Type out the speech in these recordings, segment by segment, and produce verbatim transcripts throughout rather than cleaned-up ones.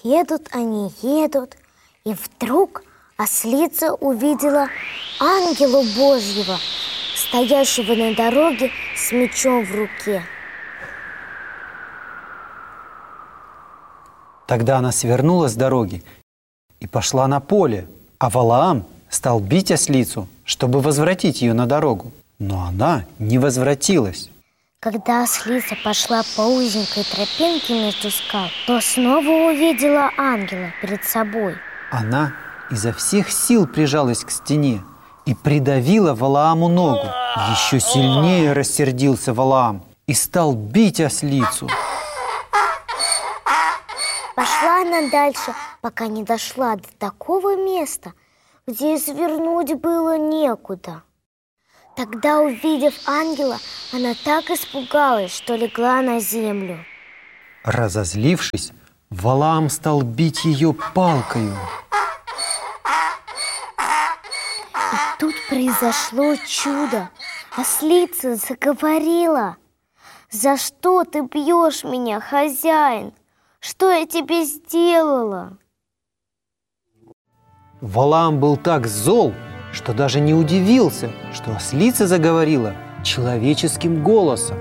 Едут они, едут, и вдруг ослица увидела ангела Божьего, стоящего на дороге с мечом в руке. Тогда она свернула с дороги и пошла на поле, а Валаам стал бить ослицу, чтобы возвратить ее на дорогу. Но она не возвратилась. Когда ослица пошла по узенькой тропинке между скал, то снова увидела ангела перед собой. Она изо всех сил прижалась к стене и придавила Валааму ногу. Еще сильнее рассердился Валаам и стал бить ослицу. Пошла она дальше, пока не дошла до такого места, где извернуть было некуда. Тогда, увидев ангела, она так испугалась, что легла на землю. Разозлившись, Валаам стал бить ее палкою. И тут произошло чудо. Ослица заговорила: «За что ты бьешь меня, хозяин? Что я тебе сделала?» Валаам был так зол, что даже не удивился, что ослица заговорила человеческим голосом.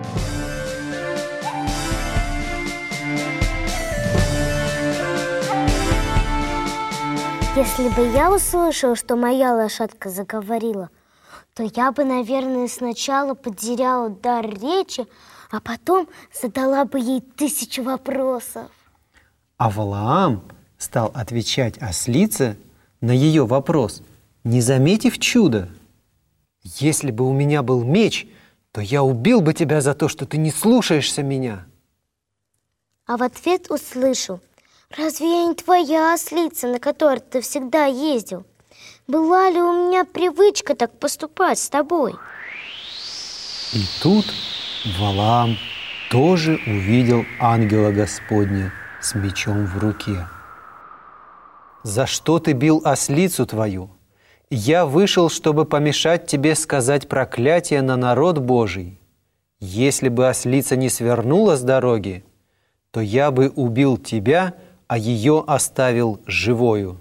Если бы я услышал, что моя лошадка заговорила, то я бы, наверное, сначала потеряла дар речи, а потом задала бы ей тысячу вопросов. А Валаам стал отвечать ослице на ее вопрос, не заметив чуда. «Если бы у меня был меч, то я убил бы тебя за то, что ты не слушаешься меня». А в ответ услышал: «Разве я не твоя ослица, на которой ты всегда ездил? Была ли у меня привычка так поступать с тобой?» И тут Валаам тоже увидел ангела Господня с мечом в руке. «За что ты бил ослицу твою? Я вышел, чтобы помешать тебе сказать проклятие на народ Божий. Если бы ослица не свернула с дороги, то я бы убил тебя, а ее оставил живою».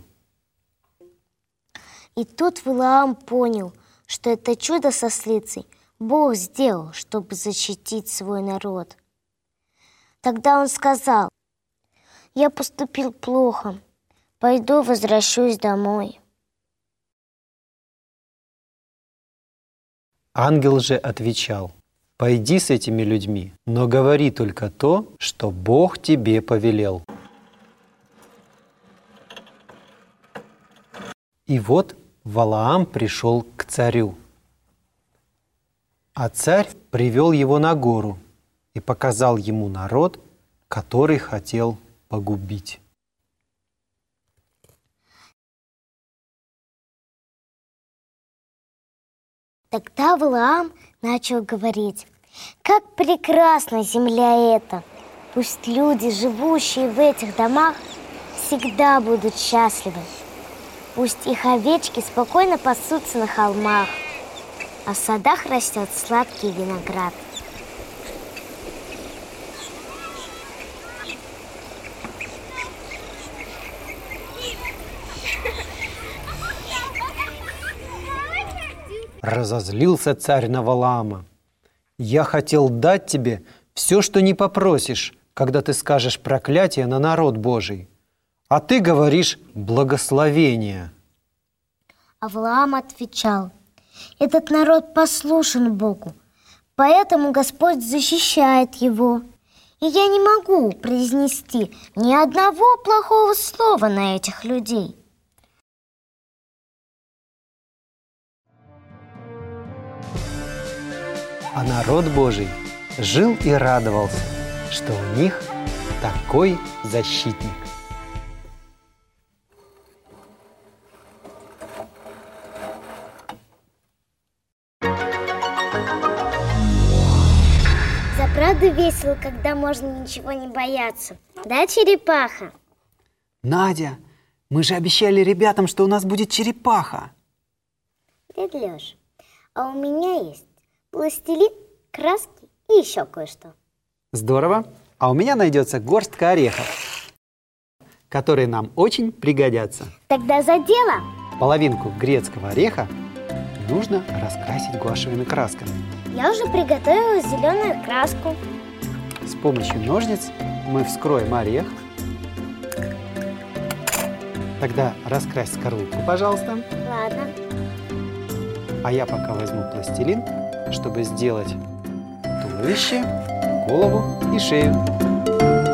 И тут Валаам понял, что это чудо со ослицей Бог сделал, чтобы защитить свой народ. Тогда он сказал: «Я поступил плохо, пойду возвращусь домой». Ангел же отвечал: «Пойди с этими людьми, но говори только то, что Бог тебе повелел». И вот Валаам пришел к царю. А царь привел его на гору и показал ему народ, который хотел погубить. Тогда Валаам начал говорить: «Как прекрасна земля эта! Пусть люди, живущие в этих домах, всегда будут счастливы. Пусть их овечки спокойно пасутся на холмах, а в садах растет сладкий виноград». Разозлился царь на Валаама. «Я хотел дать тебе все, что не попросишь, когда ты скажешь проклятие на народ Божий, а ты говоришь благословение». А Валаам отвечал: «Этот народ послушен Богу, поэтому Господь защищает его, и я не могу произнести ни одного плохого слова на этих людей». А народ Божий жил и радовался, что у них такой защитник. Заправду весело, когда можно ничего не бояться. Да, черепаха? Надя, мы же обещали ребятам, что у нас будет черепаха. Дядь Лёш, а у меня есть пластилин, краски и еще кое-что. Здорово. А у меня найдется горстка орехов. которые нам очень пригодятся. Тогда за дело. Половинку грецкого ореха нужно раскрасить гуашевыми красками. Я уже приготовила зеленую краску. С помощью ножниц мы вскроем орех. Тогда раскрась скорлупку, пожалуйста. Ладно. А я пока возьму пластилин, чтобы сделать туловище, голову и шею.